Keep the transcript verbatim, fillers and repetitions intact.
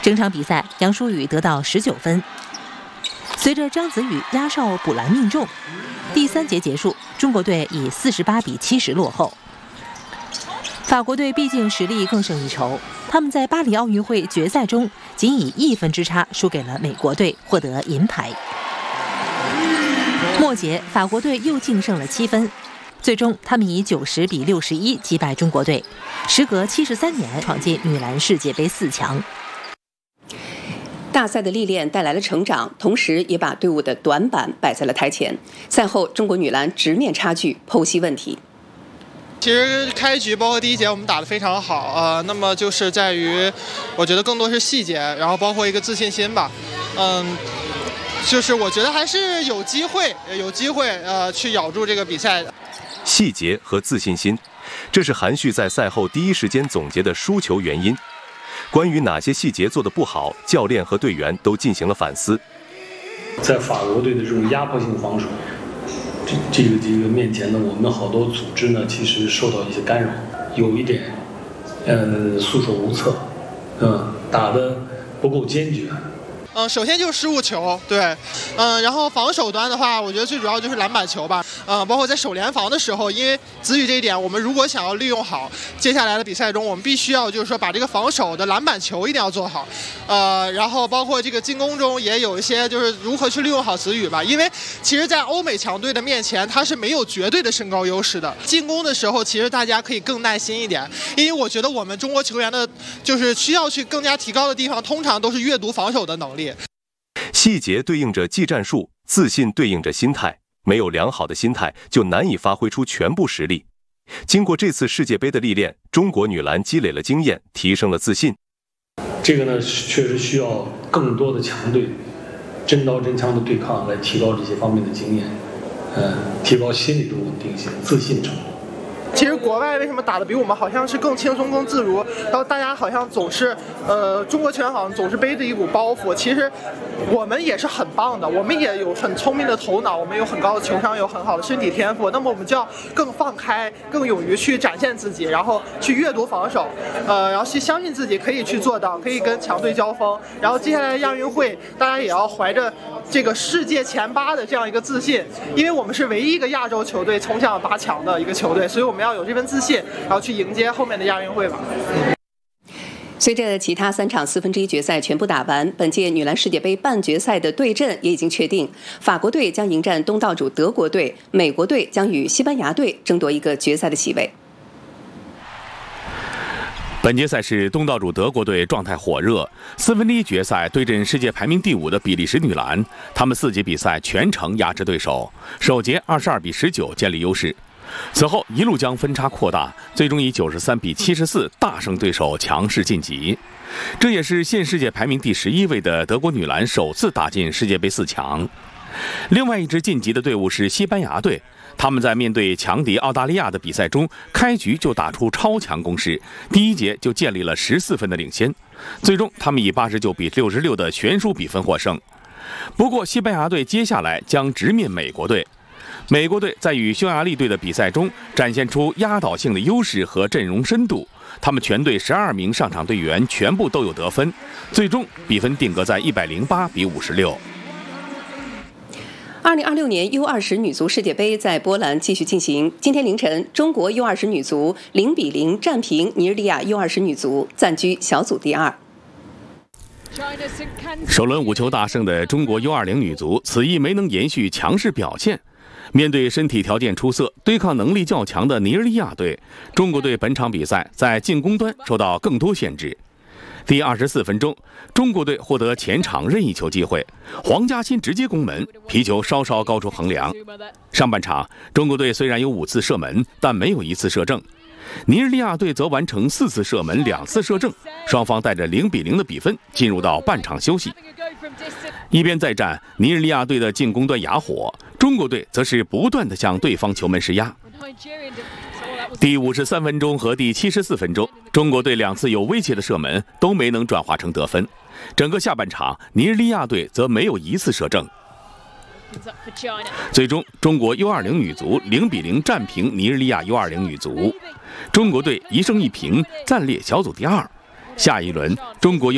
整场比赛，杨舒雨得到十九分。随着张子宇压哨补篮命中，第三节结束，中国队以四十八比七十落后。法国队毕竟实力更胜一筹，他们在巴黎奥运会决赛中仅以一分之差输给了美国队，获得银牌。末节，法国队又净胜了七分，最终他们以九十比六十一击败中国队，时隔七十三年闯进女篮世界杯四强。 大赛的历练带来了成长，同时也把队伍的短板摆在了台前。赛后，中国女篮直面差距，剖析问题。 其实开局包括第一节我们打得非常好，呃，那么就是在于，我觉得更多是细节，然后包括一个自信心吧，嗯，就是我觉得还是有机会，有机会呃去咬住这个比赛的。 细节和自信心，这是韩旭在赛后第一时间总结的输球原因。关于哪些细节做得不好，教练和队员都进行了反思。 在法国队的这种压迫性防守。这这个这个面前呢，我们好多组织呢，其实受到一些干扰，有一点，呃，束手无策，嗯，打得不够坚决。 嗯，首先就是失误球，对，嗯，然后防守端的话，我觉得最主要就是篮板球吧，嗯，包括在守联防的时候，因为子宇这一点，我们如果想要利用好接下来的比赛中，我们必须要就是说把这个防守的篮板球一定要做好，呃，然后包括这个进攻中也有一些就是如何去利用好子宇吧，因为其实，在欧美强队的面前，他是没有绝对的身高优势的。进攻的时候，其实大家可以更耐心一点，因为我觉得我们中国球员的，就是需要去更加提高的地方，通常都是阅读防守的能力。 细节对应着技战术，自信对应着心态。没有良好的心态，就难以发挥出全部实力。经过这次世界杯的历练，中国女篮积累了经验，提升了自信。 这个呢，确实需要更多的强队，真刀真枪的对抗，来提高这些方面的经验，呃，提高心理的稳定性、自信程度。 其实国外为什么打得比我们好像是更轻松、更自如？然后大家好像总是，呃，中国球员好像总是背着一股包袱。其实我们也是很棒的，我们也有很聪明的头脑，我们有很高的情商，有很好的身体天赋。那么我们就要更放开，更勇于去展现自己，然后去阅读防守，呃，然后去相信自己可以去做到，可以跟强队交锋。然后接下来亚运会，大家也要怀着这个世界前八的这样一个自信，因为我们是唯一一个亚洲球队冲向八强的一个球队，所以我们要有这份自信，然后去迎接后面的亚运会吧。 随着其他三场四分之一决赛全部打完，本届女篮世界杯半决赛的对阵也已经确定，法国队将迎战东道主德国队，美国队将与西班牙队争夺一个决赛的席位。 本届赛事东道主德国队状态火热，四分之一决赛对阵世界排名第五的比利时女篮，他们四节比赛全程压制对手，首节二十二比十九建立优势。此后一路将分差扩大，最终以九十三比七十四大胜对手，强势晋级。这也是现世界排名第十一位的德国女篮首次打进世界杯四强。另外一支晋级的队伍是西班牙队，他们在面对强敌澳大利亚的比赛中，开局就打出超强攻势，第一节就建立了十四分的领先，最终他们以八十九比六十六的悬殊比分获胜。不过西班牙队接下来将直面美国队。美国队在与匈牙利队的比赛中展现出压倒性的优势和阵容深度，他们全队十二名上场队员全部都有得分，最终比分定格在一百零八比五十六。 二零二六年 U 二十 女足世界杯在波兰继续进行。今天凌晨，中国 U 二十 女足零比零战平尼日利亚 U 二十 女足，暂居小组第二。 首轮五球大胜的中国 U 二十 女足，此役没能延续强势表现。面对身体条件出色、对抗能力较强的尼日利亚队，中国队本场比赛在进攻端受到更多限制。第二十四分钟，中国队获得前场任意球机会，黄嘉欣直接攻门，皮球稍稍高出横梁。上半场，中国队虽然有五次射门，但没有一次射正。尼日利亚队则完成四次射门，两次射正，双方带着零比零的比分进入到半场休息。一边再战，尼日利亚队的进攻端哑火，中国队则是不断地向对方球门施压。第五十三分钟和第七十四分钟，中国队两次有威胁的射门都没能转化成得分。整个下半场，尼日利亚队则没有一次射正。最终，中国 U 二十 女足零比零战平尼日利亚 U 二十 女足，中国队一胜一平，暂列小组第二。下一轮，中国 U